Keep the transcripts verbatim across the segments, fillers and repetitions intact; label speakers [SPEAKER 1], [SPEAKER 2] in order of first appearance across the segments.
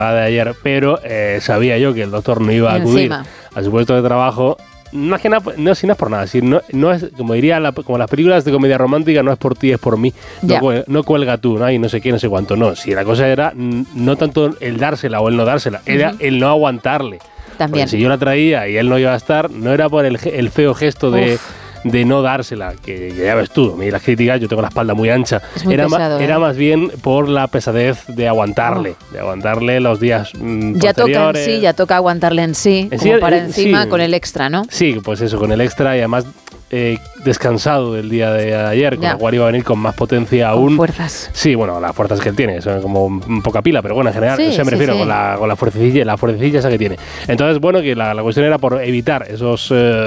[SPEAKER 1] de ayer, pero eh, sabía yo que el doctor no iba a acudir a su puesto de trabajo. Más que nada, no, si no es por nada, si no, no es, como diría, la, como las películas de comedia romántica, no es por ti, es por mí. No, cuelga, no cuelga tú, ¿no? Y no sé qué, no sé cuánto, no. Si la cosa era no tanto el dársela o el no dársela, era uh-huh. el no aguantarle.
[SPEAKER 2] También.
[SPEAKER 1] Porque si yo la traía y él no iba a estar, no era por el, el feo gesto de... Uf. de no dársela, que ya ves tú, a mí las críticas, yo tengo la espalda muy ancha,
[SPEAKER 2] es muy
[SPEAKER 1] era,
[SPEAKER 2] pesado,
[SPEAKER 1] ma,
[SPEAKER 2] ¿eh?
[SPEAKER 1] era más bien por la pesadez de aguantarle, oh. de aguantarle los días mmm,
[SPEAKER 2] ya toca en sí, ya toca aguantarle en sí, en como sí, para eh, encima sí. con el extra, ¿no?
[SPEAKER 1] Sí, pues eso, con el extra y además eh, descansado del día de ayer, con ya. lo cual iba a venir con más potencia aún.
[SPEAKER 2] Con fuerzas.
[SPEAKER 1] Sí, bueno, las fuerzas que él tiene, son como poca pila, pero bueno, en general, sí, o sea, me sí, refiero sí. con la con la fuercilla, la fuercilla esa que tiene. Entonces, bueno, que la, la cuestión era por evitar esos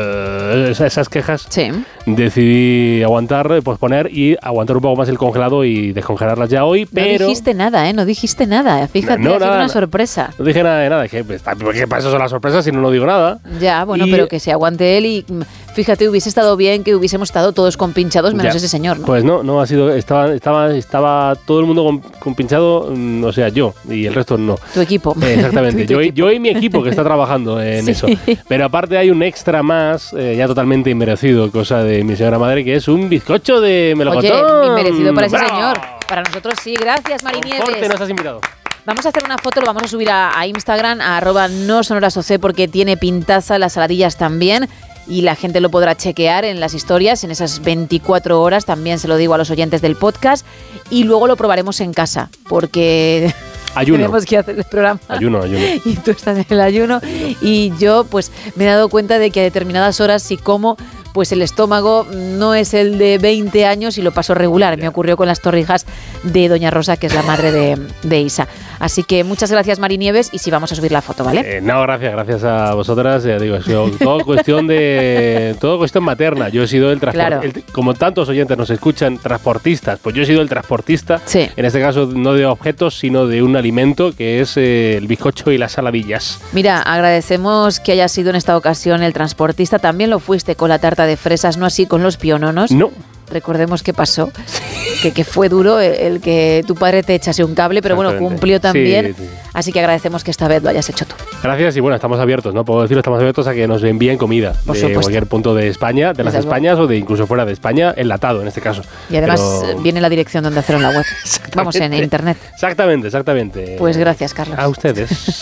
[SPEAKER 1] eh, esas quejas.
[SPEAKER 2] Sí.
[SPEAKER 1] Decidí aguantar, posponer y aguantar un poco más el congelado y descongelarlas ya hoy, pero...
[SPEAKER 2] No dijiste nada, ¿eh? No dijiste nada, fíjate, no, no, ha sido una sorpresa.
[SPEAKER 1] No dije nada de nada, que pues, para eso son las sorpresas si no, no digo nada.
[SPEAKER 2] Ya, bueno, y, pero que se aguante él y fíjate, hubiese estado bien que hubiésemos estado todos compinchados menos ya, ese señor, ¿no?
[SPEAKER 1] Pues no, no ha sido, estaba, estaba, estaba todo el mundo con, compinchado, o sea, yo y el resto no.
[SPEAKER 2] Tu equipo.
[SPEAKER 1] Eh, exactamente, yo, yo y mi equipo que está trabajando en sí. eso. Pero aparte hay un extra más, eh, ya totalmente inmerecido, cosa de mi señora madre, que es un bizcocho de melocotón.
[SPEAKER 2] Oye, inmerecido para ese
[SPEAKER 1] ¡Bravo!
[SPEAKER 2] Señor. Para nosotros sí, gracias, Mari Nieves.
[SPEAKER 1] ¿Por qué nos has invitado?
[SPEAKER 2] Vamos a hacer una foto, lo vamos a subir a, a Instagram, a arroba no sonorasoc, porque tiene pintaza, las saladillas también. Y la gente lo podrá chequear en las historias, en esas veinticuatro horas, también se lo digo a los oyentes del podcast, y luego lo probaremos en casa, porque
[SPEAKER 1] ayuno.
[SPEAKER 2] tenemos que hacer el programa.
[SPEAKER 1] Ayuno, ayuno.
[SPEAKER 2] Y tú estás en el ayuno, ayuno, y yo pues me he dado cuenta de que a determinadas horas, si como, pues el estómago no es el de veinte años y lo paso regular. Me ocurrió con las torrijas de Doña Rosa, que es la madre de, de Isa. Así que muchas gracias, Mari Nieves, y sí, vamos a subir la foto, ¿vale?
[SPEAKER 1] Eh, no, gracias, gracias a vosotras. Ya digo, ha sido todo cuestión de todo cuestión materna. Yo he sido el transportista, claro. como tantos oyentes nos escuchan, transportistas, pues yo he sido el transportista,
[SPEAKER 2] sí.
[SPEAKER 1] en este caso no de objetos, sino de un alimento, que es eh, el bizcocho y las saladillas.
[SPEAKER 2] Mira, agradecemos que hayas sido en esta ocasión el transportista. También lo fuiste con la tarta de fresas, no así con los piononos.
[SPEAKER 1] No.
[SPEAKER 2] Recordemos qué pasó, que, que fue duro el, el que tu padre te echase un cable, pero bueno, cumplió también, sí, sí. Así que agradecemos que esta vez lo hayas hecho tú.
[SPEAKER 1] Gracias y bueno, estamos abiertos, ¿no? Puedo decirlo, estamos abiertos a que nos envíen comida
[SPEAKER 2] Por
[SPEAKER 1] de
[SPEAKER 2] supuesto.
[SPEAKER 1] cualquier punto de España, de las Españas o de incluso fuera de España, enlatado en este caso.
[SPEAKER 2] Y además
[SPEAKER 1] pero...
[SPEAKER 2] viene la dirección donde hacerlo en la web. Vamos, en internet.
[SPEAKER 1] Exactamente, exactamente.
[SPEAKER 2] Pues gracias, Carlos.
[SPEAKER 1] A ustedes.